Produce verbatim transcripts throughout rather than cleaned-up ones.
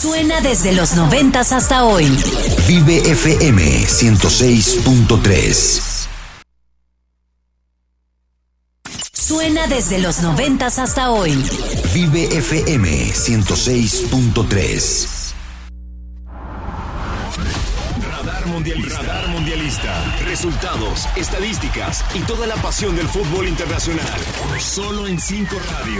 Suena desde los noventas hasta hoy. Vive F M ciento seis punto tres. Suena desde los noventas hasta hoy. Vive F M ciento seis punto tres. Radar Mundialista. Radar Mundialista. Resultados, estadísticas y toda la pasión del fútbol internacional. Solo en cinco Radio.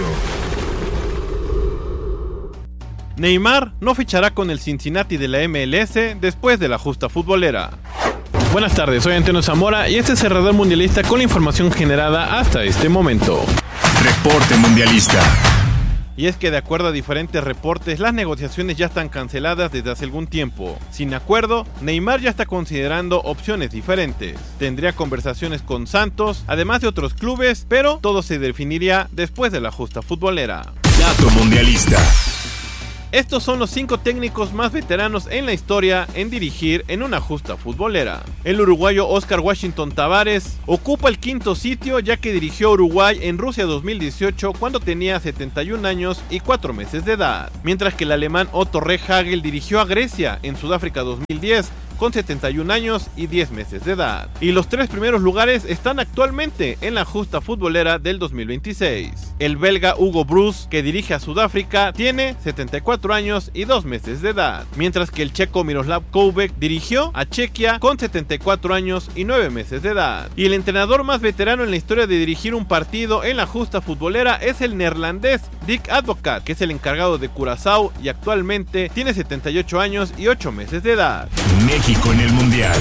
Neymar no fichará con el Cincinnati de la M L S después de la justa futbolera. Buenas tardes, soy Antonio Zamora y este es el Radar Mundialista con la información generada hasta este momento. Reporte Mundialista. Y es que de acuerdo a diferentes reportes, las negociaciones ya están canceladas desde hace algún tiempo. Sin acuerdo, Neymar ya está considerando opciones diferentes. Tendría conversaciones con Santos, además de otros clubes, pero todo se definiría después de la justa futbolera. Dato Mundialista. Estos son los cinco técnicos más veteranos en la historia en dirigir en una justa futbolera. El uruguayo Oscar Washington Tabárez ocupa el quinto sitio, ya que dirigió a Uruguay en Rusia dos mil dieciocho cuando tenía setenta y un años y cuatro meses de edad, mientras que el alemán Otto Rehhagel dirigió a Grecia en Sudáfrica dos mil diez con setenta y un años y diez meses de edad. Y los tres primeros lugares están actualmente en la justa futbolera del dos mil veintiséis. El belga Hugo Broos, que dirige a Sudáfrica, tiene setenta y cuatro años y dos meses de edad, mientras que el checo Miroslav Koubek dirigió a Chequia con setenta y cuatro años y nueve meses de edad. Y el entrenador más veterano en la historia de dirigir un partido en la justa futbolera es el neerlandés Dick Advocaat, que es el encargado de Curazao y actualmente tiene setenta y ocho años y ocho meses de edad. México en el Mundial.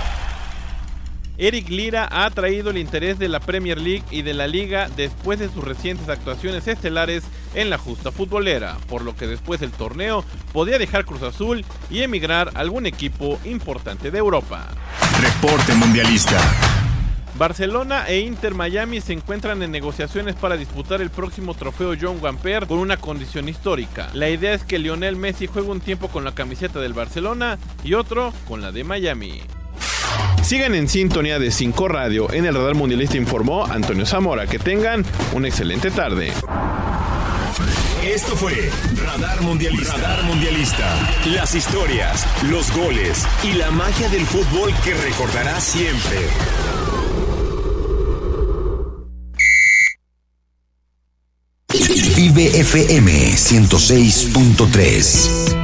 Eric Lira ha atraído el interés de la Premier League y de la Liga después de sus recientes actuaciones estelares en la justa futbolera, por lo que después del torneo podía dejar Cruz Azul y emigrar a algún equipo importante de Europa. Reporte Mundialista. Barcelona e Inter Miami se encuentran en negociaciones para disputar el próximo trofeo Joan Gamper con una condición histórica. La idea es que Lionel Messi juegue un tiempo con la camiseta del Barcelona y otro con la de Miami. Sigan en sintonía de cinco Radio. En el Radar Mundialista informó Antonio Zamora. Que tengan una excelente tarde. Esto fue Radar Mundialista. Radar Mundialista. Las historias, los goles y la magia del fútbol que recordarás siempre. Vive F M ciento seis punto tres.